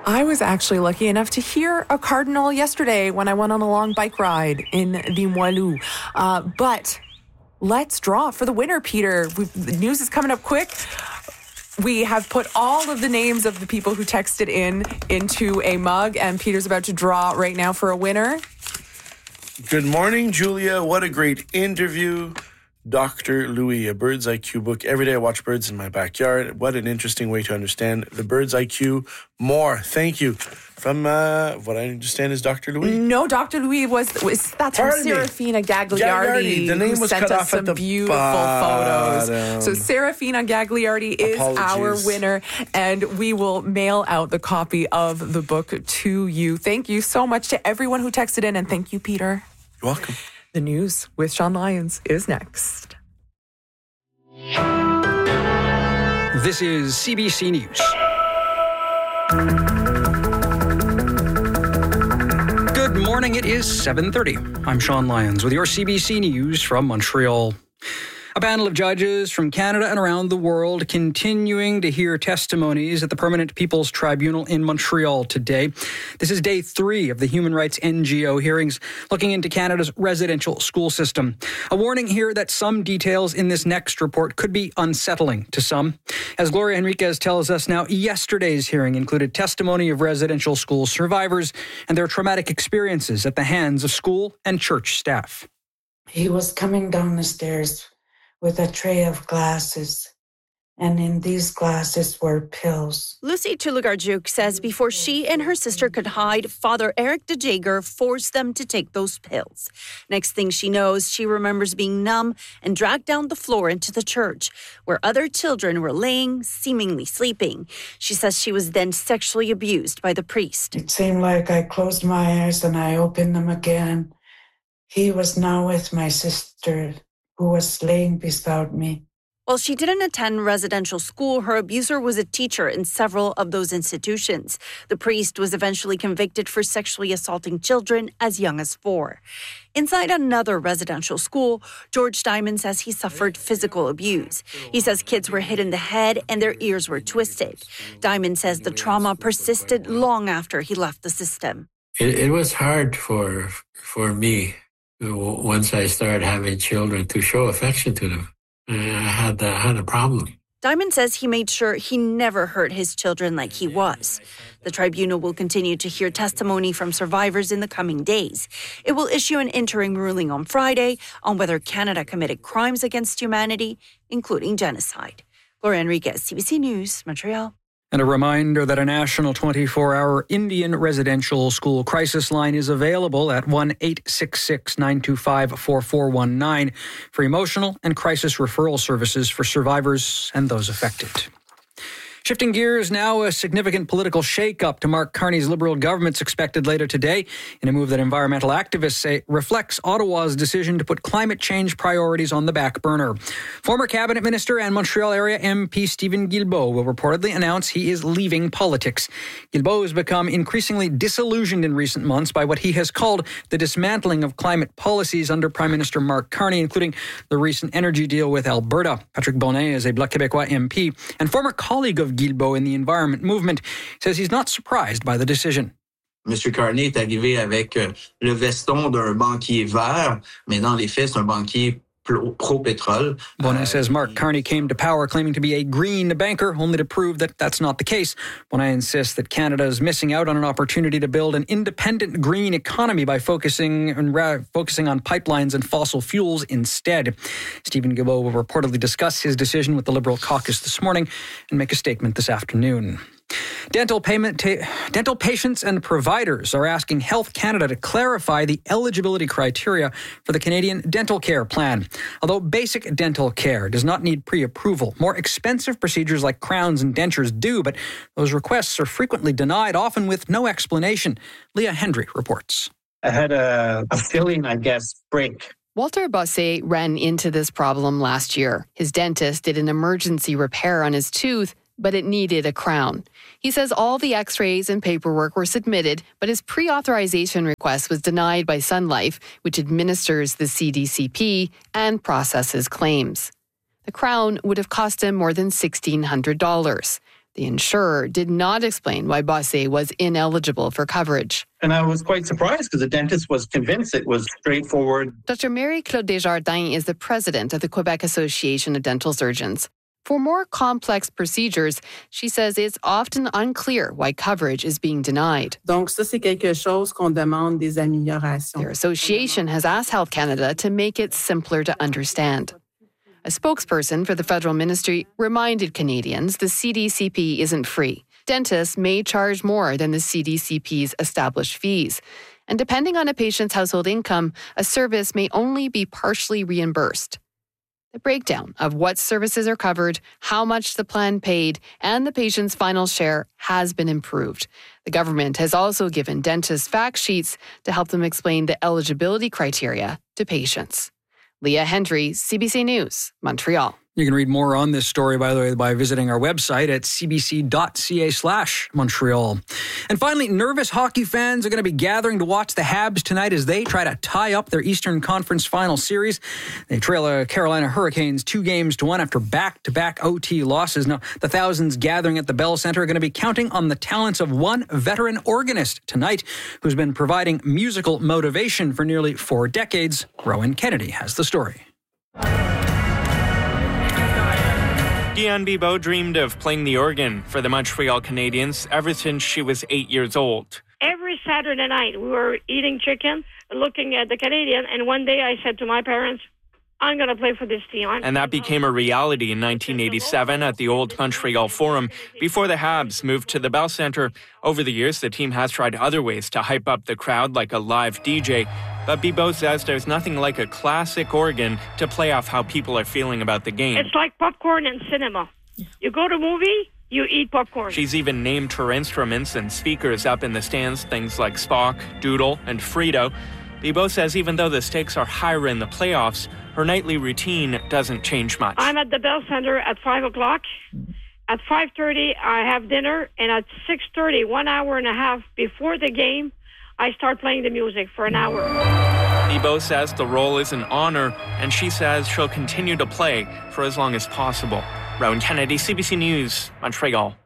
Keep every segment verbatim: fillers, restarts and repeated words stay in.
I was actually lucky enough to hear a cardinal yesterday when I went on a long bike ride in the Moilou. Uh, but let's draw for the winner, Peter. We've, the news is coming up quick. We have put all of the names of the people who texted in into a mug, and Peter's about to draw right now for a winner. Good morning, Julia. What a great interview. Doctor Louis, a Bird's I Q book. Every day I watch birds in my backyard. What an interesting way to understand the Bird's I Q more. Thank you. From uh, what I understand is Doctor Louis? No, Doctor Louis was, was that's from Serafina Gagliardi. Gagliardi. The name who was sent cut us off some at the beautiful bottom. photos. So Serafina Gagliardi is Apologies. our winner, and we will mail out the copy of the book to you. Thank you so much to everyone who texted in, and thank you, Peter. You're welcome. The news with Sean Lyons is next. This is C B C News. Good morning. It is seven thirty. I'm Sean Lyons with your C B C News from Montreal. A panel of judges from Canada and around the world continuing to hear testimonies at the Permanent People's Tribunal in Montreal today. This is day three of the Human Rights N G O hearings looking into Canada's residential school system. A warning here that some details in this next report could be unsettling to some. As Gloria Henriquez tells us now, yesterday's hearing included testimony of residential school survivors and their traumatic experiences at the hands of school and church staff. He was coming down the stairs with a tray of glasses, and in these glasses were pills. Lucy Chulugarjuk says before she and her sister could hide, Father Eric de Jager forced them to take those pills. Next thing she knows, she remembers being numb and dragged down the floor into the church, where other children were laying, seemingly sleeping. She says she was then sexually abused by the priest. It seemed like I closed my eyes and I opened them again. He was now with my sister, who was laying beside me. While she didn't attend residential school, her abuser was a teacher in several of those institutions. The priest was eventually convicted for sexually assaulting children as young as four. Inside another residential school, George Diamond says he suffered physical abuse. He says kids were hit in the head and their ears were twisted. Diamond says the trauma persisted long after he left the system. It, it was hard for for me, once I started having children, to show affection to them. I had, I had a problem. Diamond says he made sure he never hurt his children like he was. The tribunal will continue to hear testimony from survivors in the coming days. It will issue an interim ruling on Friday on whether Canada committed crimes against humanity, including genocide. Gloria Henriquez, C B C News, Montreal. And a reminder that a national twenty-four hour Indian residential school crisis line is available at one eight six six, nine two five, four four one nine for emotional and crisis referral services for survivors and those affected. Shifting gears now, a significant political shake-up to Mark Carney's Liberal government's expected later today in a move that environmental activists say reflects Ottawa's decision to put climate change priorities on the back burner. Former cabinet minister and Montreal area M P Stephen Guilbeault will reportedly announce he is leaving politics. Guilbeault has become increasingly disillusioned in recent months by what he has called the dismantling of climate policies under Prime Minister Mark Carney, including the recent energy deal with Alberta. Patrick Bonnet is a Bloc Québécois M P and former colleague of Guilbeault in the environment movement, says he's not surprised by the decision. Monsieur Carney est arrivé avec le veston d'un banquier vert, mais dans les faits, c'est un banquier pro-pétrole. Bonnet says Mark Carney came to power claiming to be a green banker, only to prove that that's not the case. Bonnet insists that Canada is missing out on an opportunity to build an independent green economy by focusing on, focusing on pipelines and fossil fuels instead. Stephen Guilbeault will reportedly discuss his decision with the Liberal caucus this morning and make a statement this afternoon. Dental payment ta- dental patients and providers are asking Health Canada to clarify the eligibility criteria for the Canadian Dental Care Plan. Although basic dental care does not need pre-approval, more expensive procedures like crowns and dentures do, but those requests are frequently denied, often with no explanation. Leah Hendry reports. I had a, a feeling, I guess, break. Walter Bossé ran into this problem last year. His dentist did an emergency repair on his tooth, but it needed a crown. He says all the x-rays and paperwork were submitted, but his pre-authorization request was denied by Sun Life, which administers the C D C P and processes claims. The crown would have cost him more than sixteen hundred dollars. The insurer did not explain why Bossé was ineligible for coverage. And I was quite surprised because the dentist was convinced it was straightforward. Doctor Marie-Claude Desjardins is the president of the Quebec Association of Dental Surgeons. For more complex procedures, she says it's often unclear why coverage is being denied. Donc ça, c'est quelque chose qu'on demande des améliorations. Their association has asked Health Canada to make it simpler to understand. A spokesperson for the federal ministry reminded Canadians the C D C P isn't free. Dentists may charge more than the C D C P's established fees. And depending on a patient's household income, a service may only be partially reimbursed. The breakdown of what services are covered, how much the plan paid, and the patient's final share has been improved. The government has also given dentists fact sheets to help them explain the eligibility criteria to patients. Leah Hendry, C B C News, Montreal. You can read more on this story, by the way, by visiting our website at cbc.ca slash Montreal. And finally, nervous hockey fans are going to be gathering to watch the Habs tonight as they try to tie up their Eastern Conference Final Series. They trail the Carolina Hurricanes two games to one after back-to-back O T losses. Now, the thousands gathering at the Bell Center are going to be counting on the talents of one veteran organist tonight who's been providing musical motivation for nearly four decades. Rowan Kennedy has the story. Diane Bibeau dreamed of playing the organ for the Montreal Canadiens ever since she was eight years old. Every Saturday night, we were eating chicken, looking at the Canadian, and one day I said to my parents, I'm going to play for this team. I'm and that became a reality in nineteen eighty-seven at the old Montreal Forum before the Habs moved to the Bell Center. Over the years, the team has tried other ways to hype up the crowd, like a live D J. But Bibeau says there's nothing like a classic organ to play off how people are feeling about the game. It's like popcorn in cinema. You go to a movie, you eat popcorn. She's even named her instruments and speakers up in the stands, things like Spock, Doodle, and Frito. Bibeau says even though the stakes are higher in the playoffs, her nightly routine doesn't change much. I'm at the Bell Center at five o'clock. At five thirty, I have dinner, and at six thirty, one hour and a half before the game, I start playing the music for an hour. Bibeau says the role is an honor, and she says she'll continue to play for as long as possible. Rowan Kennedy, C B C News, Montreal.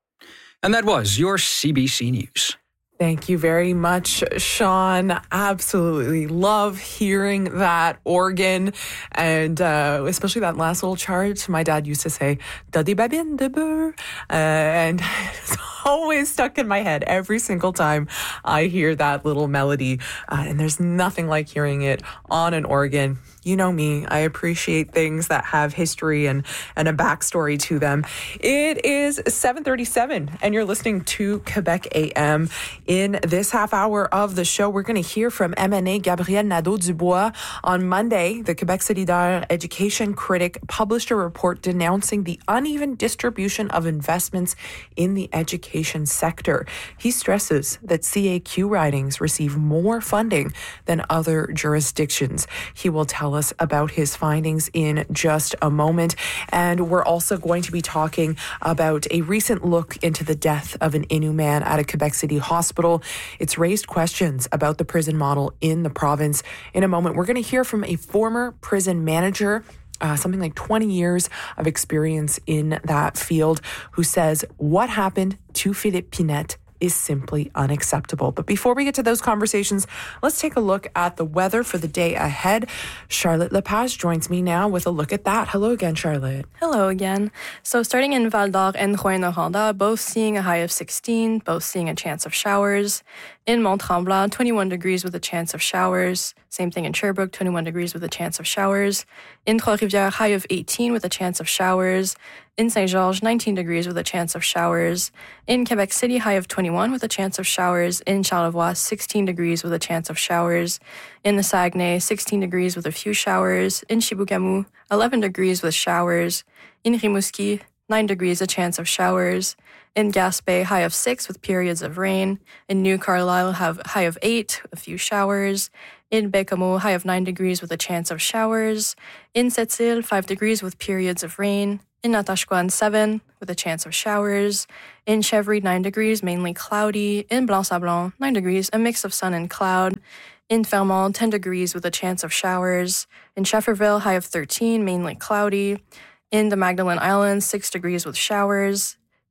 And that was your C B C News. Thank you very much, Sean. Absolutely love hearing that organ, and uh, especially that last little charge. My dad used to say, "Daddy babine de beurre," uh, and it's always stuck in my head every single time I hear that little melody. Uh, and there's nothing like hearing it on an organ. You know me, I appreciate things that have history and, and a backstory to them. It is seven thirty-seven, and you're listening to Quebec A M. In this half hour of the show, we're going to hear from M N A Gabrielle Nadeau-Dubois. On Monday, the Quebec Solidaire education critic published a report denouncing the uneven distribution of investments in the education sector. He stresses that C A Q ridings receive more funding than other jurisdictions. He will tell us about his findings in just a moment. And we're also going to be talking about a recent look into the death of an Innu man at a Quebec City hospital. It's raised questions about the prison model in the province. In a moment, we're going to hear from a former prison manager, Uh, something like twenty years of experience in that field, who says what happened to Philippe Pinette is simply unacceptable. But before we get to those conversations, let's take a look at the weather for the day ahead. Charlotte Lepage joins me now with a look at that. Hello again, Charlotte. Hello again. So starting in Val d'Or and Rouyn-Noranda, both seeing a high of sixteen, both seeing a chance of showers. In Mont-Tremblant, twenty-one degrees with a chance of showers. Same thing in Sherbrooke, twenty-one degrees with a chance of showers. In Trois-Rivières, high of eighteen with a chance of showers. In Saint-Georges, nineteen degrees with a chance of showers. In Quebec City, high of twenty-one with a chance of showers. In Charlevoix, sixteen degrees with a chance of showers. In the Saguenay, sixteen degrees with a few showers. In Chibougamau, eleven degrees with showers. In Rimouski, nine degrees, a chance of showers. In Gaspé, high of six with periods of rain. In New Carlisle, have high of eight, a few showers. In Bécamo, high of nine degrees with a chance of showers. In Sept-Îles, five degrees with periods of rain. In Natashquan, seven with a chance of showers. In Chevry, nine degrees, mainly cloudy. In Blanc-Sablon, nine degrees, a mix of sun and cloud. In Fermont, ten degrees with a chance of showers. In Schefferville, high of thirteen, mainly cloudy. In the Magdalen Islands, six degrees with showers.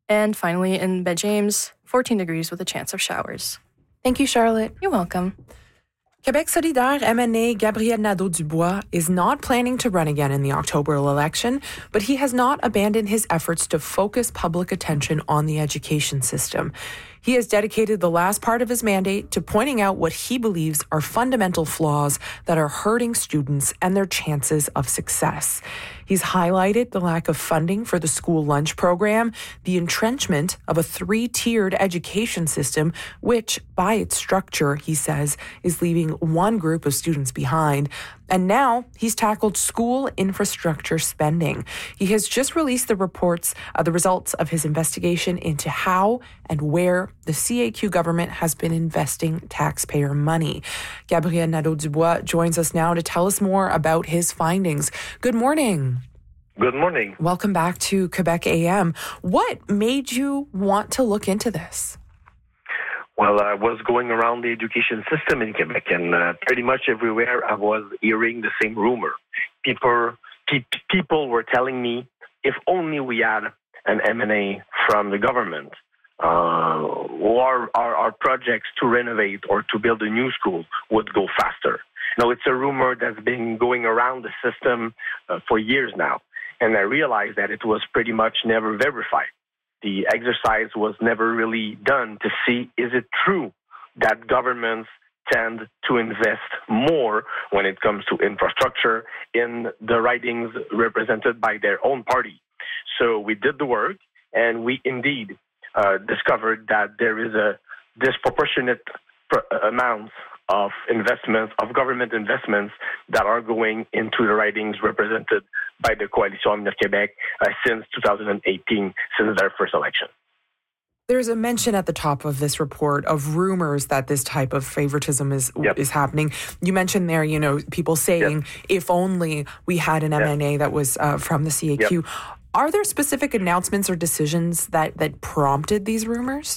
And finally, in Baie James, fourteen degrees with a chance of showers. Thank you, Charlotte. You're welcome. Quebec Solidaire M N A Gabriel Nadeau-Dubois is not planning to run again in the October election, but he has not abandoned his efforts to focus public attention on the education system. He has dedicated the last part of his mandate to pointing out what he believes are fundamental flaws that are hurting students and their chances of success. He's highlighted the lack of funding for the school lunch program, the entrenchment of a three-tiered education system, which, by its structure, he says, is leaving one group of students behind. And now he's tackled school infrastructure spending. He has just released the reports, uh, the results of his investigation into how and where the C A Q government has been investing taxpayer money. Gabriel Nadeau-Dubois joins us now to tell us more about his findings. Good morning. Good morning. Welcome back to Quebec A M. What made you want to look into this? Well, I was going around the education system in Quebec, and uh, pretty much everywhere I was hearing the same rumor. People, pe- people were telling me, if only we had an M and A from the government, uh, or our, our projects to renovate or to build a new school would go faster. Now, it's a rumor that's been going around the system uh, for years now, and I realized that it was pretty much never verified. The exercise was never really done to see, is it true that governments tend to invest more when it comes to infrastructure in the ridings represented by their own party. So we did the work, and we indeed uh, discovered that there is a disproportionate pr- amount of investments, of government investments that are going into the ridings represented by the Coalition Avenir Québec uh, since two thousand eighteen, since their first election. There's a mention at the top of this report of rumors that this type of favoritism is yep. is happening. You mentioned there, you know, people saying, yep. if only we had an yep. M N A that was uh, from the C A Q. Yep. Are there specific announcements or decisions that, that prompted these rumors?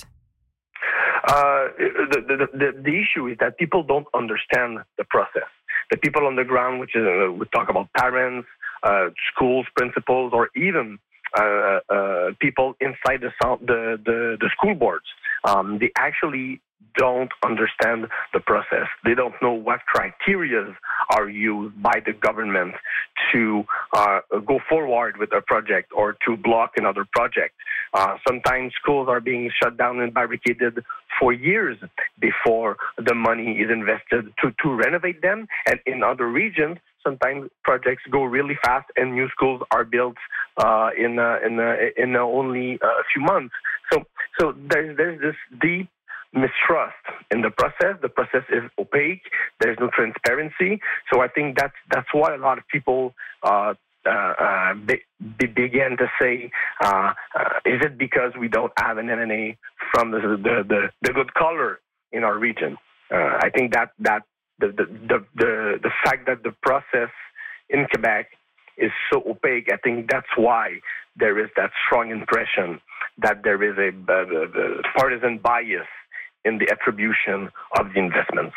Uh, the, the, the, the issue is that people don't understand the process. The people on the ground, which is, uh, we talk about parents, uh, schools, principals, or even uh, uh, people inside the, the, the, the school boards, um, they actually don't understand the process. They don't know what criteria are used by the government to uh, go forward with a project or to block another project. Uh, sometimes schools are being shut down and barricaded for years before the money is invested to, to renovate them. And in other regions, sometimes projects go really fast and new schools are built uh, in uh, in uh, in uh, only a few months. So so there's there's this deep mistrust in the process. The process is opaque. There's no transparency. So I think that's that's why a lot of people uh, uh, uh, be, be began to say, uh, uh, is it because we don't have an M and A from the the, the, the good color in our region? Uh, I think that that the, the the the the fact that the process in Quebec is so opaque, I think that's why there is that strong impression that there is a, a, a partisan bias in the attribution of the investments.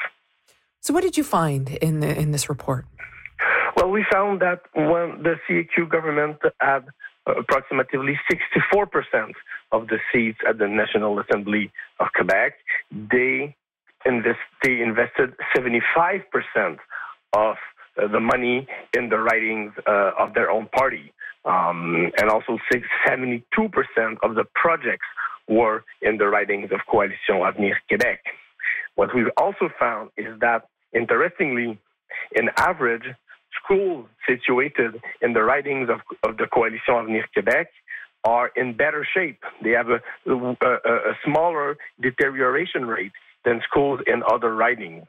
So what did you find in the, in this report? Well, we found that when the C A Q government had approximately sixty-four percent of the seats at the National Assembly of Quebec, they, invest, they invested seventy-five percent of the money in the ridings uh, of their own party. Um, and also seventy-two percent of the projects were in the ridings of Coalition Avenir Québec. What we've also found is that, interestingly, in average, schools situated in the ridings of, of the Coalition Avenir Québec are in better shape. They have a, a, a smaller deterioration rate than schools in other ridings.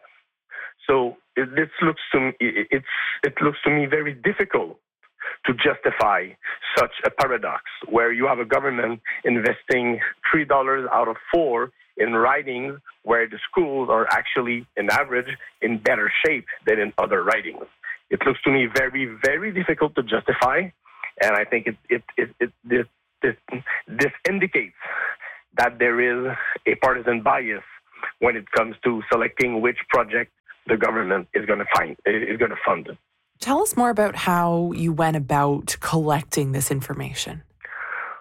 So it, this looks to me, it's, it looks to me very difficult to justify such a paradox where you have a government investing three dollars out of four in ridings where the schools are actually, in average, in better shape than in other ridings. It looks to me very, very difficult to justify, and I think it, it, it, it this, this, this indicates that there is a partisan bias when it comes to selecting which project the government is going to find is going to fund. Tell us more about how you went about collecting this information.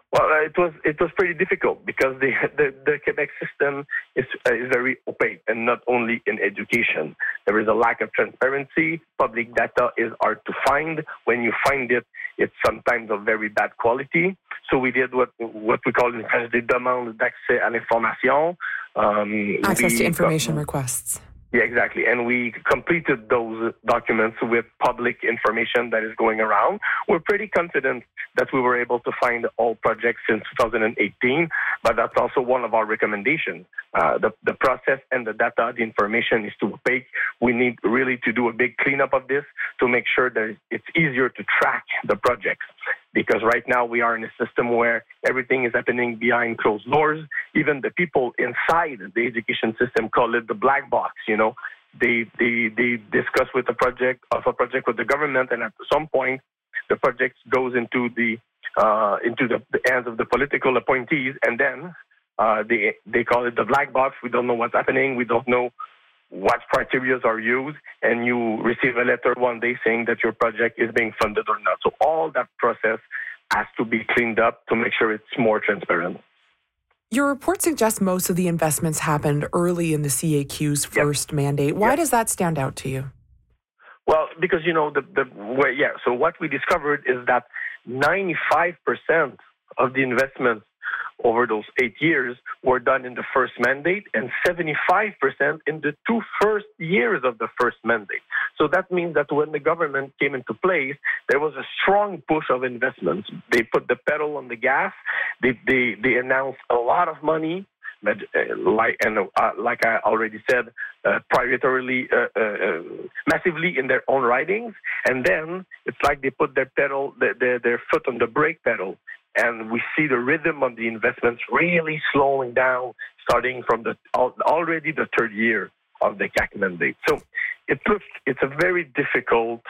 Well, uh, it was it was pretty difficult because the the, the Quebec system is uh, is very opaque, and not only in education. There is a lack of transparency. Public data is hard to find. When you find it, it's sometimes of very bad quality. So we did what what we call in French des demandes d'accès à l'information. Um, Access we, to information uh, requests. Yeah, exactly. And we completed those documents with public information that is going around. We're pretty confident that we were able to find all projects since two thousand eighteen, but that's also one of our recommendations. Uh, the, the process and the data, the information is too opaque. We need really to do a big cleanup of this to make sure that it's easier to track the projects. Because right now we are in a system where everything is happening behind closed doors. Even the people inside the education system call it the black box. You know, they they they discuss with the project of a project with the government, and at some point, the project goes into the uh, into the, the hands of the political appointees, and then uh, they they call it the black box. We don't know what's happening. We don't know what criteria are used, and you receive a letter one day saying that your project is being funded or not. So all that process has to be cleaned up to make sure it's more transparent. Your report suggests most of the investments happened early in the C A Q's first yep. mandate. Why yep. does that stand out to you? Well, because, you know, the, the well, yeah, so what we discovered is that ninety-five percent of the investments over those eight years were done in the first mandate, and seventy-five percent in the two first years of the first mandate. So that means that when the government came into place, there was a strong push of investments. They put the pedal on the gas. They they, they announced a lot of money, but, uh, like and uh, like I already said, uh, prioritarily, uh, uh, massively in their own writings, and then it's like they put their pedal, their, their, their foot on the brake pedal. And we see the rhythm of the investments really slowing down, starting from the already the third year of the C A Q mandate. So it looks it's a very difficult.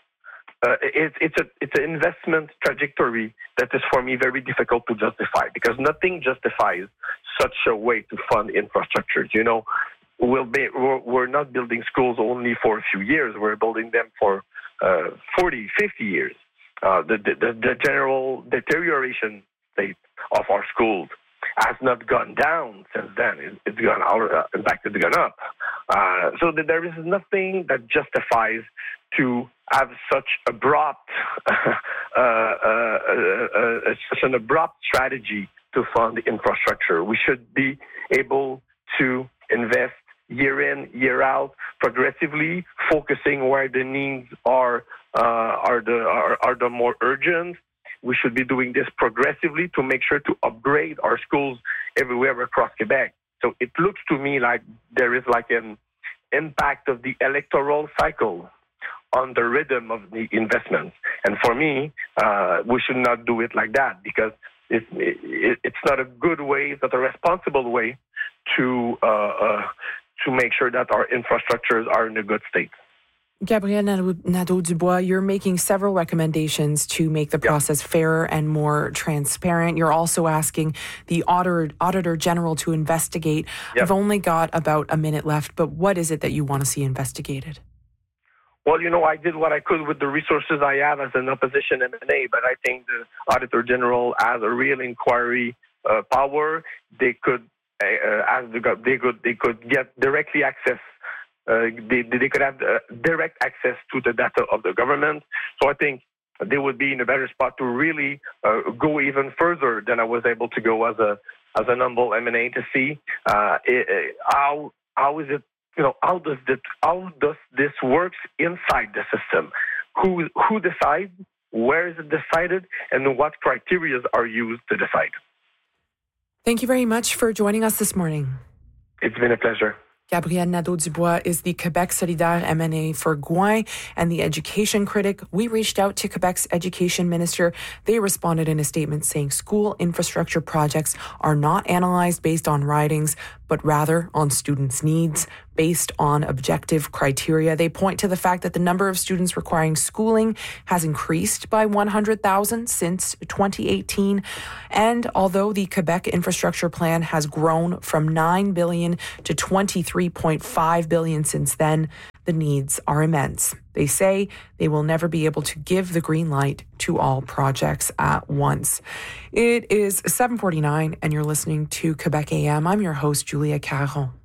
Uh, it's it's a it's an investment trajectory that is for me very difficult to justify, because nothing justifies such a way to fund infrastructures. You know, we'll be we're, we're not building schools only for a few years. We're building them for uh, forty, fifty years. Uh, the, the the general deterioration state of our schools has not gone down since then. It, it's gone out. Uh, in fact, it's gone up. Uh, so that there is nothing that justifies to have such abrupt, uh, uh, uh, uh, such an abrupt strategy to fund the infrastructure. We should be able to invest year in, year out, progressively, focusing where the needs are uh, are the are, are the more urgent. We should be doing this progressively to make sure to upgrade our schools everywhere across Quebec. So it looks to me like there is like an impact of the electoral cycle on the rhythm of the investments. And for me, uh, we should not do it like that, because it, it, it's not a good way, it's not a responsible way to uh, uh, to make sure that our infrastructures are in a good state. Gabriel Nadeau-Dubois, you're making several recommendations to make the process yep. fairer and more transparent. You're also asking the Auditor, Auditor General to investigate. Yep. I've only got about a minute left, but what is it that you want to see investigated? Well, you know, I did what I could with the resources I have as an opposition M N A, but I think the Auditor General has a real inquiry uh, power. They could, uh, as the, they could, they could get directly access. Uh, they, they could have uh, direct access to the data of the government. So I think they would be in a better spot to really uh, go even further than I was able to go as a as an humble M N A to see uh, it, it, how how is it, you know, how does this how does this works inside the system? Who who decides? Where is it decided? And what criteria are used to decide? Thank you very much for joining us this morning. It's been a pleasure. Gabriel Nadeau-Dubois is the Quebec Solidaire M N A for Gouin and the education critic. We reached out to Quebec's education minister. They responded in a statement saying school infrastructure projects are not analyzed based on ridings, but rather on students' needs, based on objective criteria. They point to the fact that the number of students requiring schooling has increased by one hundred thousand since twenty eighteen. And although the Quebec infrastructure plan has grown from nine billion dollars to twenty-three point five billion dollars since then, the needs are immense. They say they will never be able to give the green light to all projects at once. It is seven forty-nine and you're listening to Quebec A M. I'm your host, Julia Caron.